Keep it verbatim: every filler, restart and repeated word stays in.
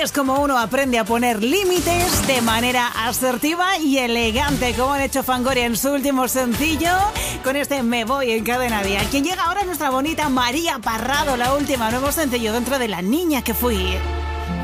es como uno aprende a poner límites de manera asertiva y elegante, como han hecho Fangoria en su último sencillo, con este Me Voy en Cadena Dial. Quien llega ahora es nuestra bonita María Parrado, la última, nuevo sencillo dentro de La Niña que Fui.